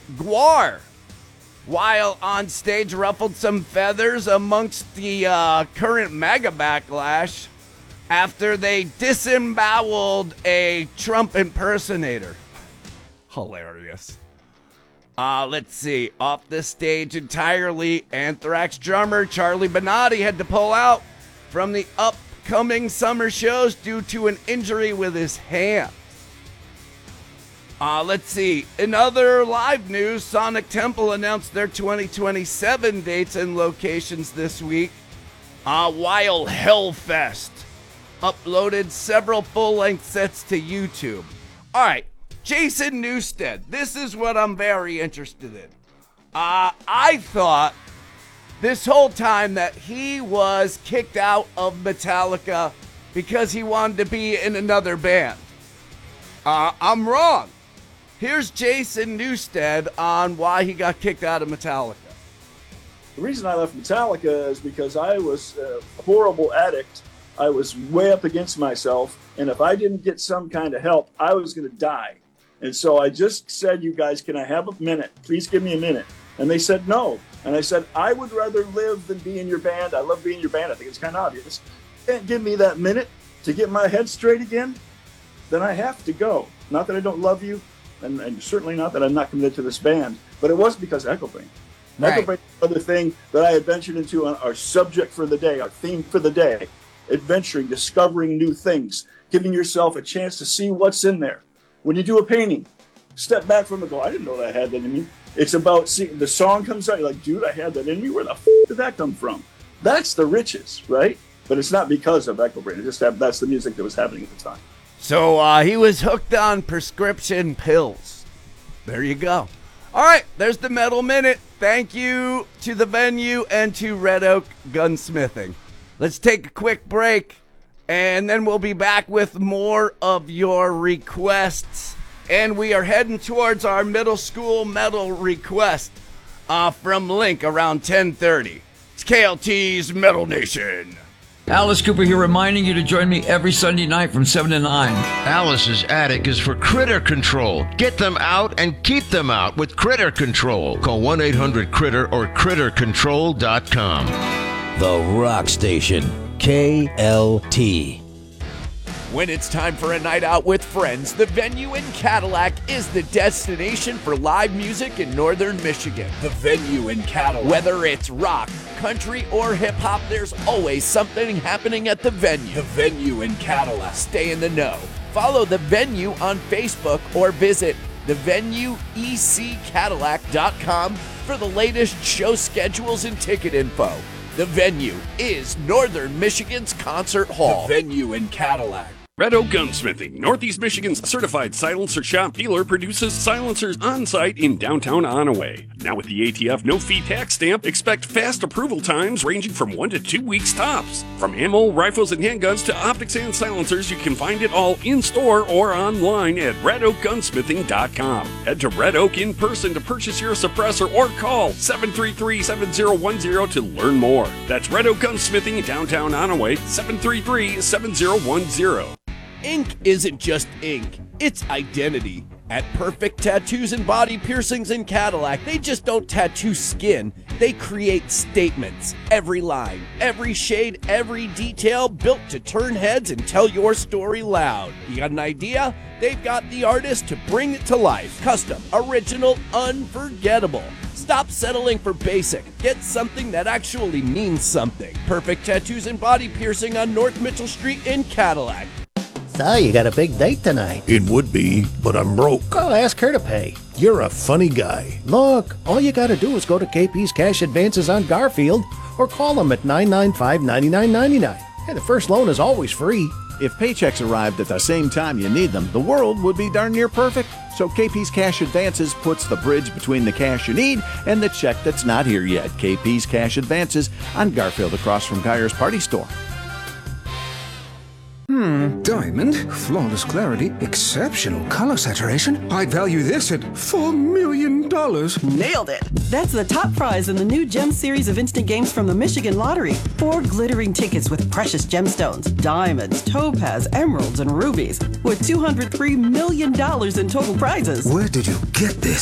GWAR, while on stage, ruffled some feathers amongst the current MAGA backlash after they disemboweled a Trump impersonator. Hilarious. Let's see. Off the stage entirely, Anthrax drummer Charlie Benatti had to pull out from the upcoming summer shows due to an injury with his hand. Let's see. In other live news, Sonic Temple announced their 2027 dates and locations this week, while Hellfest uploaded several full-length sets to YouTube. All right, Jason Newsted. This is what I'm very interested in. I thought this whole time that he was kicked out of Metallica because he wanted to be in another band. I'm wrong. Here's Jason Newsted on why he got kicked out of Metallica. The reason I left Metallica is because I was a horrible addict. I was way up against myself, and if I didn't get some kind of help, I was going to die. And so I just said, you guys, can I have a minute? Please give me a minute. And they said no. And I said, I would rather live than be in your band. I love being in your band. I think it's kind of obvious. Can't give me that minute to get my head straight again? Then I have to go. Not that I don't love you, and certainly not that I'm not committed to this band, but it was because of Echo Brain. Right. Echo Brain is another thing that I had ventured into on our subject for the day, our theme for the day. Adventuring, discovering new things, giving yourself a chance to see what's in there. When you do a painting, step back from it and go, I didn't know that I had that in me. It's about seeing the song comes out, you're like, dude, I had that in me. Where the f*** did that come from? That's the riches, right? But it's not because of Echo Brain. That's the music that was happening at the time. So he was hooked on prescription pills. There you go. All right, there's the Metal Minute. Thank you to the Venue and to Red Oak Gunsmithing. Let's take a quick break, and then we'll be back with more of your requests. And we are heading towards our middle school metal request from Link around 10:30. It's KLT's Metal Nation. Alice Cooper here, reminding you to join me every Sunday night from 7 to 9. Alice's attic is for critter control. Get them out and keep them out with Critter Control. Call 1-800-CRITTER or CritterControl.com. The Rock Station, KLT. When it's time for a night out with friends, the Venue in Cadillac is the destination for live music in northern Michigan. The Venue in Cadillac. Whether it's rock, country, or hip-hop, there's always something happening at the Venue. The Venue in Cadillac. Stay in the know. Follow the Venue on Facebook or visit thevenueeccadillac.com for the latest show schedules and ticket info. The Venue is Northern Michigan's concert hall. The Venue in Cadillac. Red Oak Gunsmithing, Northeast Michigan's certified silencer shop dealer, produces silencers on-site in downtown Onaway. Now with the ATF no-fee tax stamp, expect fast approval times ranging from 1 to 2 weeks tops. From ammo, rifles, and handguns to optics and silencers, you can find it all in-store or online at redoakgunsmithing.com. Head to Red Oak in person to purchase your suppressor or call 733-7010 to learn more. That's Red Oak Gunsmithing in downtown Onaway, 733-7010. Ink isn't just ink, it's identity. At Perfect Tattoos and Body Piercings in Cadillac, they just don't tattoo skin, they create statements. Every line, every shade, every detail built to turn heads and tell your story loud. You got an idea? They've got the artist to bring it to life. Custom, original, unforgettable. Stop settling for basic. Get something that actually means something. Perfect Tattoos and Body Piercing on North Mitchell Street in Cadillac. So, you got a big date tonight. It would be, but I'm broke. Oh, ask her to pay. You're a funny guy. Look, all you gotta do is go to KP's Cash Advances on Garfield or call them at 995-9999. And the first loan is always free. If paychecks arrived at the same time you need them, the world would be darn near perfect. So KP's Cash Advances puts the bridge between the cash you need and the check that's not here yet. KP's Cash Advances on Garfield across from Geyer's Party Store. Diamond, flawless clarity, exceptional color saturation. I'd value this at $4 million. Nailed it! That's the top prize in the new Gem series of instant games from the Michigan Lottery. 4 glittering tickets with precious gemstones, diamonds, topaz, emeralds, and rubies, with $203 million in total prizes. Where did you get this?